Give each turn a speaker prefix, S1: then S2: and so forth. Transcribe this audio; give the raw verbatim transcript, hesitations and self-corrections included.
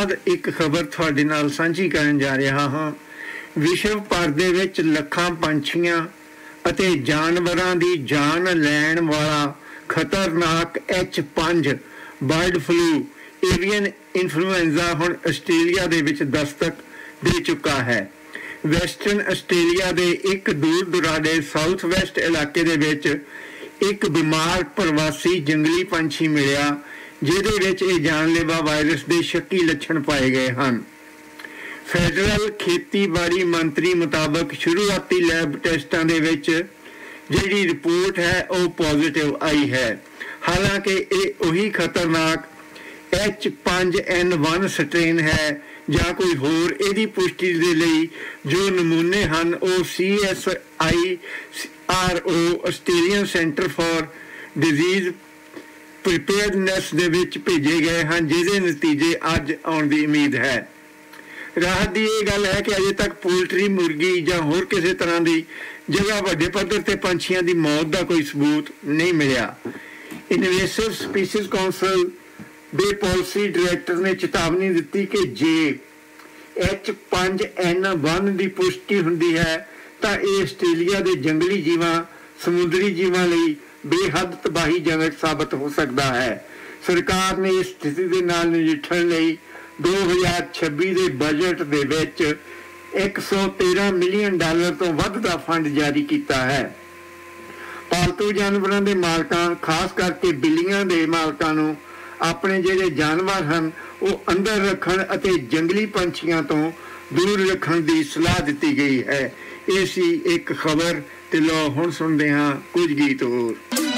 S1: बाद एक खबर तुहाडे नाल सांझी करन जा रहा हाँ। विश्व भर दे विच लखां पंछियां अते जानवरां दी जान लैण वाला खतरनाक एच पांच बर्ड फ्लू एवियन इन्फ्लुएंजा हुण आस्ट्रेलिया दे विच दस्तक दे चुका है। वैसटर्न आस्ट्रेलिया दे एक दूर दुराडे साउथ वैसट इलाके दे विच एक बीमार प्रवासी जंगली पंछी मिलिया जिहदे विच इह जानलेवा वायरस दे शक्की लक्षण पाए गए हैं। फैडरल खेतीबाड़ी मंत्री मुताबक शुरुआती लैब टेस्टां दे विच जिहड़ी रिपोर्ट है वह पॉजिटिव आई है। हालांकि यह उही खतरनाक एच पांच एन वन स्ट्रेन है ਜਾਂ कोई होर ਇਹਦੀ पुष्टि ਦੇ ਲਈ जो नमूने ਹਨ ਉਹ C S I R O Australian centre for disease preparedness ਦੇ ਵਿੱਚ ਭੇਜੇ ਗਏ ਹਨ ਜਿਹਦੇ ਨਤੀਜੇ ਅੱਜ ਆਉਣ ਦੀ ਉਮੀਦ ਹੈ। ਰਾਹਤ ਦੀ ਇਹ ਗੱਲ ਹੈ ਕਿ ਅਜੇ ਤੱਕ ਪੋਲਟਰੀ ਮੁਰਗੀ ਜਾਂ ਹੋਰ ਕਿਸੇ ਤਰ੍ਹਾਂ ਦੀ ਜਗ੍ਹਾ ਵੱਡੇ ਪੱਧਰ ਤੇ ਪੰਛੀਆਂ ਦੀ ਮੌਤ ਦਾ ਕੋਈ ਸਬੂਤ ਨਹੀਂ ਮਿਲਿਆ। ਇਨਵੇਸਿਵ ਸਪੀਸੀਜ਼ ਕੌਂਸਲ ਦੇ ਪਾਲਿਸੀ ਡਾਇਰੈਕਟਰ ਨੇ ਚੇਤਾਵਨੀ ਦਿੱਤੀ ਕਿ ਜੇ एच पांच एन वन की पुष्टि हुंदी है तो ये आस्ट्रेलिया के जंगली जीवां समुद्री जीवां लई बेहद तबाहीजनक साबित हो सकता है। सरकार ने इस स्थिति के नाल नजिठण लई दो हज़ार छब्बी के बजट दे विच एक सौ तेरह मिलियन डॉलर तो वध दा फंड जारी किया है। पालतू जानवरों के मालकां खास करके बिल्लियां के मालकां नूं अपने जिहड़े जानवर हैं वो अंदर रखण अते जंगली पंछियां तो दूर रखण की सलाह दी गई है। ये सी एक खबर ते लो हुण सुनदे हां कुछ गीत होर।